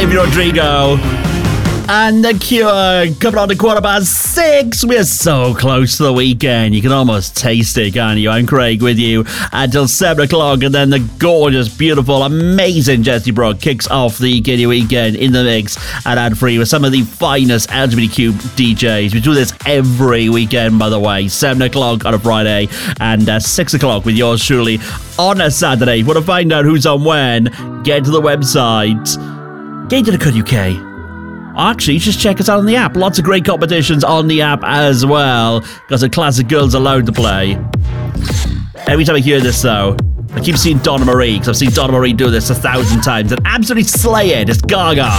Olivia Rodrigo. And The Cure coming on to 6:15. We're so close to the weekend. You can almost taste it, can't you? I'm Craig with you until 7 o'clock. And then the gorgeous, beautiful, amazing Jessie Brooke kicks off the Giddy Weekend in the mix at ad-free with some of the finest LGBTQ DJs. We do this every weekend, by the way. 7 o'clock on a Friday and 6 o'clock with yours truly on a Saturday. If you want to find out who's on when, get to the website, gay.co.uk. Actually, just check us out on the app. Lots of great competitions on the app as well. Got some classic girls allowed to play. Every time I hear this, though, I keep seeing Donna Marie, because I've seen Donna Marie do this 1,000 times and absolutely slay it. It's Gaga.